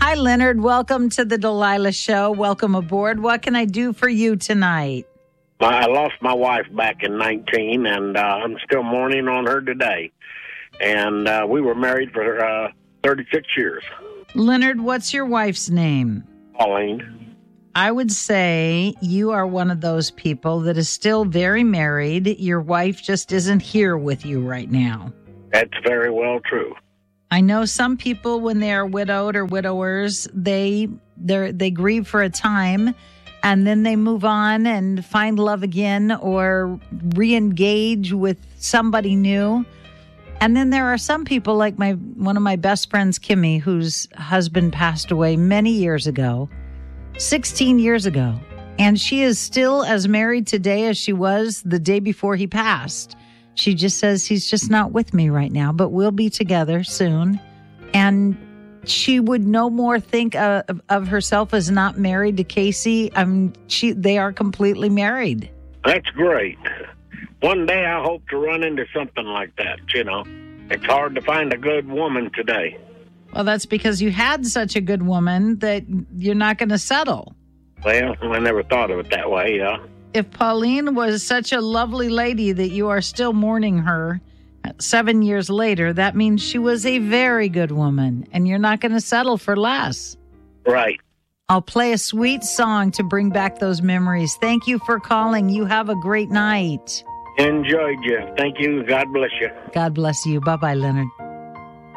Hi, Leonard. Welcome to the Delilah Show. Welcome aboard. What can I do for you tonight? I lost my wife back in 19, and I'm still mourning on her today. And we were married for 36 years. Leonard, what's your wife's name? Pauline. I would say you are one of those people that is still very married. Your wife just isn't here with you right now. That's very well true. I know some people, when they are widowed or widowers, they grieve for a time, and then they move on and find love again or re-engage with somebody new. And then there are some people like one of my best friends, Kimmy, whose husband passed away many years ago, 16 years ago. And she is still as married today as she was the day before he passed. She just says, he's just not with me right now, but we'll be together soon. And she would no more think of herself as not married to Casey. They are completely married. That's great. One day I hope to run into something like that, you know. It's hard to find a good woman today. Well, that's because you had such a good woman that you're not going to settle. Well, I never thought of it that way, yeah. If Pauline was such a lovely lady that you are still mourning her 7 years later, that means she was a very good woman, and you're not going to settle for less. Right. I'll play a sweet song to bring back those memories. Thank you for calling. You have a great night. Enjoyed you. Thank you. God bless you. God bless you. Bye-bye, Leonard.